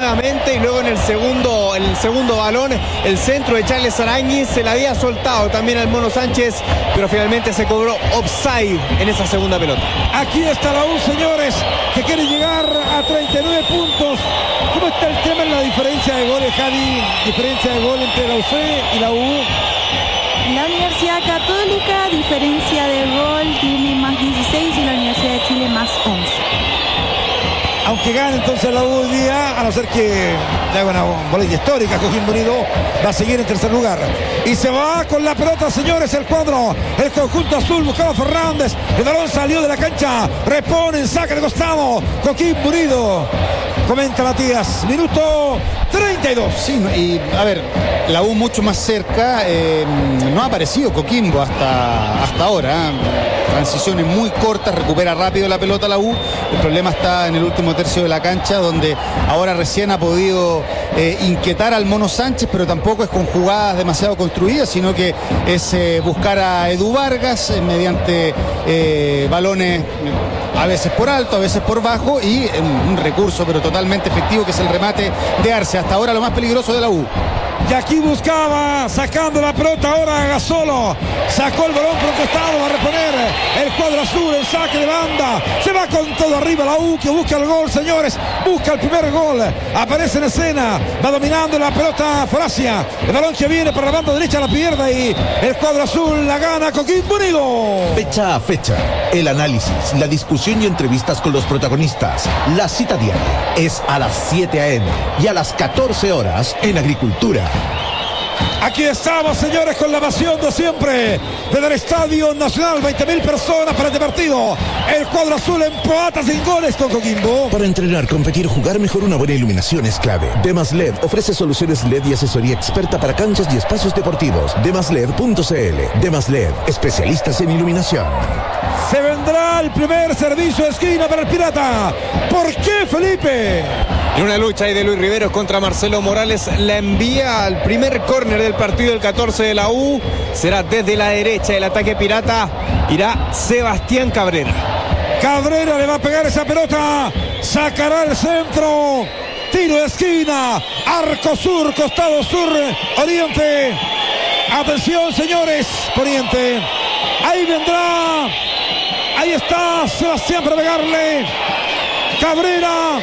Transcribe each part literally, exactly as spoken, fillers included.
nuevamente y luego en el segundo, en el segundo balón, el centro de Charles Aránguiz se la había soltado también al Mono Sánchez, pero finalmente se cobró offside en esa segunda pelota. Aquí está la U, señores, que quiere llegar a treinta y nueve puntos. ¿Cómo está el tema en la diferencia de goles, Javi? Diferencia de gol entre la U C y la U. La Universidad Católica, diferencia de gol, tiene más dieciséis y la Universidad de Chile más once. Aunque gane entonces la U hoy día, a no ser que le haga una bolilla histórica, Coquimbo Unido va a seguir en tercer lugar. Y se va con la pelota, señores, el cuadro, el conjunto azul, buscaba Fernández, el balón salió de la cancha, reponen, saca de costado, Coquimbo Unido. Comenta Matías, minuto treinta y dos. Sí, y a ver, la U mucho más cerca, eh, no ha aparecido Coquimbo hasta, hasta ahora. Transiciones muy cortas, recupera rápido la pelota la U. El problema está en el último tercio de la cancha, donde ahora recién ha podido eh, inquietar al Mono Sánchez, pero tampoco es con jugadas demasiado construidas, sino que es eh, buscar a Edu Vargas eh, mediante eh, balones a veces por alto, a veces por bajo, y eh, un recurso pero totalmente efectivo que es el remate de Arce. Hasta ahora lo más peligroso de la U. Y aquí buscaba, sacando la pelota ahora Gasolo. Sacó el balón por el costado, va a reponer el cuadro azul, el saque de banda. Se va con todo arriba la U, que busca el gol, señores. Busca el primer gol. Aparece en escena. Va dominando la pelota Frasia. El balón que viene para la banda derecha la pierde y el cuadro azul la gana Coquimbo Unido. Fecha a fecha. El análisis, la discusión y entrevistas con los protagonistas. La cita diaria es a las siete a eme y a las catorce horas en Agricultura. Aquí estamos, señores, con la pasión de siempre desde el Estadio Nacional. veinte mil personas para este partido. El cuadro azul empata sin goles con Coquimbo. Para entrenar, competir, jugar mejor, una buena iluminación es clave. Demas L E D ofrece soluciones L E D y asesoría experta para canchas y espacios deportivos. demas led punto c l. Demas L E D, especialistas en iluminación. Se vendrá el primer servicio de esquina para el Pirata. ¿Por qué, Felipe? En una lucha ahí de Luis Riveros contra Marcelo Morales, la envía al primer córner del partido del catorce de la U. Será desde la derecha el ataque pirata. Irá Sebastián Cabrera. Cabrera le va a pegar esa pelota. Sacará el centro. Tiro de esquina. Arco sur, costado sur, oriente. Atención, señores. Poniente. Ahí vendrá. Ahí está Sebastián para pegarle. Cabrera.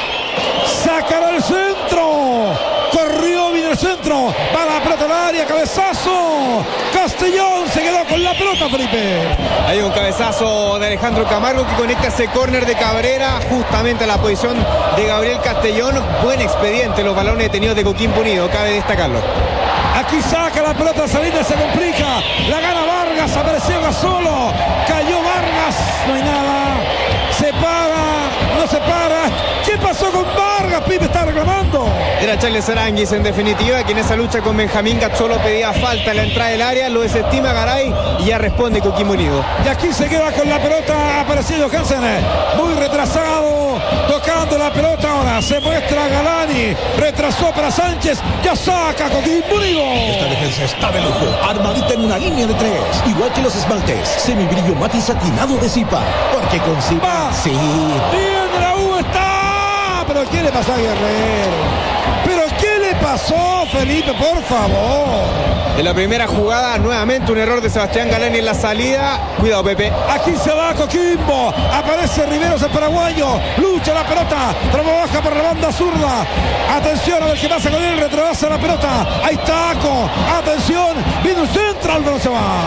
Sacará el centro. Corrió bien el centro. Va la pelota al área. Cabezazo. Castellón se quedó con la pelota, Felipe. Hay un cabezazo de Alejandro Camargo que conecta ese córner de Cabrera justamente a la posición de Gabriel Castellón. Buen expediente los balones detenidos de Coquimbo Unido, cabe destacarlo. Aquí saca la pelota, Salinas se complica. La gana Vargas. Apareció Gasolo. Cayó Vargas. No hay nada. Se para. No se para. ¿Qué pasó con Vargas? Pipe está reclamando. Era Charles Aránguiz en definitiva, que en esa lucha con Benjamín Gazzolo pedía falta en la entrada del área, lo desestima Garay y ya responde Coquimbo Unido. Y aquí se queda con la pelota, aparecido Hansen, muy retrasado, tocando la pelota ahora, se muestra Galani, retrasó para Sánchez, ya saca Coquimbo Unido. Esta defensa está de lujo, armadita en una línea de tres, igual que los esmaltes, semibrillo mate satinado de Zipa, porque con Zipa, sí. Bien, la U está, pero ¿qué le pasó a Guerrero? ¿Pero qué le pasó, Felipe, por favor? En la primera jugada, nuevamente un error de Sebastián Galani en la salida. Cuidado, Pepe. Aquí se va Coquimbo. Aparece Riveros, el paraguayo. Lucha la pelota. Trabaja por la banda zurda. Atención a ver qué pasa con él. Retrobasa la pelota. Ahí está Aco. Atención. Viene un centro. Álvaro se va.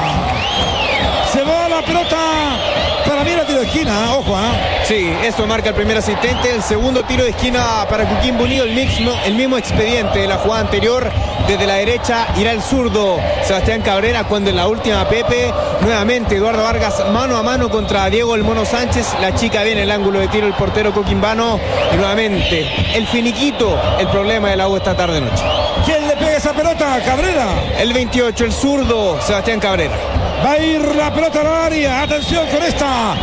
Se va la pelota. Para mí era tiro de esquina, ojo, ¿eh? Sí, eso marca el primer asistente. El segundo tiro de esquina para Coquimbo Unido, el mismo, el mismo expediente de la jugada anterior. Desde la derecha irá el zurdo Sebastián Cabrera, cuando en la última, Pepe, nuevamente Eduardo Vargas mano a mano contra Diego el Mono Sánchez. La chica viene el ángulo de tiro el portero coquimbano y nuevamente el finiquito, el problema de la U esta tarde noche. ¿Quién le pega esa pelota? Cabrera. El veintiocho, el zurdo Sebastián Cabrera. Va a ir la pelota al área. Atención con esta.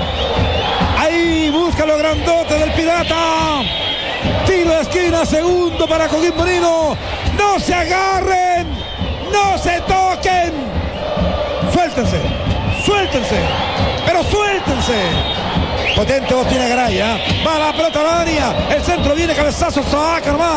Ahí busca lo grandote del Pirata. Tiro de esquina, segundo para Coquimbo Unido. No se agarren. No se toquen. Suéltense. Suéltense. Pero suéltense. Potente voz tiene Garay, ¿eh? Va la pelota al área. El centro viene, cabezazo, saca nomás.